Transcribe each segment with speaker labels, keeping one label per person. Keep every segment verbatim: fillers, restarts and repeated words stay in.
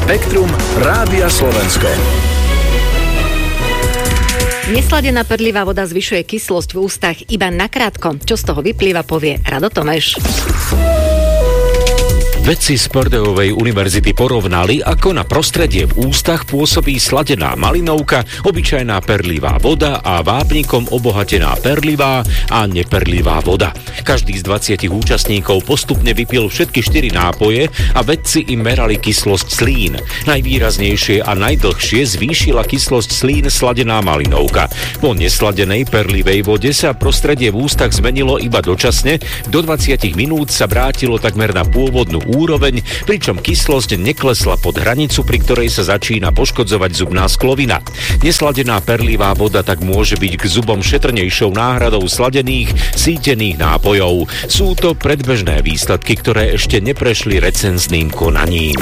Speaker 1: Spektrum Rádia Slovensko.
Speaker 2: Nesladená perlivá voda zvyšuje kyslosť v ústach iba nakrátko. Čo z toho vyplýva, povie Rado Tomeš.
Speaker 3: Vedci z Purdueovej univerzity porovnali, ako na prostredie v ústach pôsobí sladená malinovka, obyčajná perlivá voda a vápnikom obohatená perlivá a neperlivá voda. Každý z dvadsiatich účastníkov postupne vypil všetky štyri nápoje a vedci im merali kyslosť slín. Najvýraznejšie a najdlhšie zvýšila kyslosť slín sladená malinovka. Po nesladenej perlivej vode sa prostredie v ústach zmenilo iba dočasne, do dvadsať minút sa vrátilo takmer na pôvodnú úroveň, pričom kyslosť neklesla pod hranicu, pri ktorej sa začína poškodzovať zubná sklovina. Nesladená perlivá voda tak môže byť k zubom šetrnejšou náhradou sladených, sítených nápojov. Sú to predbežné výsledky, ktoré ešte neprešli recenzným konaním.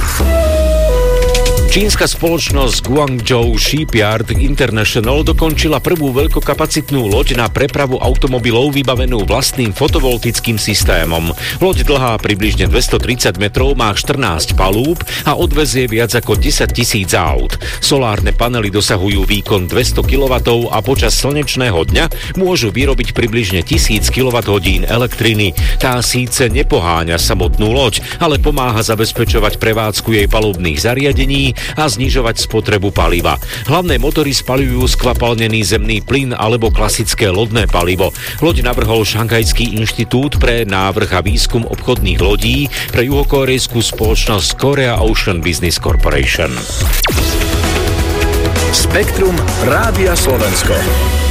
Speaker 3: Čínska spoločnosť Guangzhou Shipyard International dokončila prvú veľkokapacitnú loď na prepravu automobilov vybavenú vlastným fotovoltickým systémom. Loď dlhá približne dvestotridsať metrov má štrnásť palúb a odvezie viac ako desaťtisíc aut. Solárne panely dosahujú výkon dvesto kilowattov a počas slnečného dňa môžu vyrobiť približne tisíc kilowatthodín elektriny. Tá síce nepoháňa samotnú loď, ale pomáha zabezpečovať prevádzku jej palubných zariadení a znižovať spotrebu paliva. Hlavné motory spaľujú skvapalnený zemný plyn alebo klasické lodné palivo. Loď navrhol Šanghajský inštitút pre návrh a výskum obchodných lodí pre juhokórejskú spoločnosť Korea Ocean Business Corporation.
Speaker 1: Spektrum Rádia Slovensko.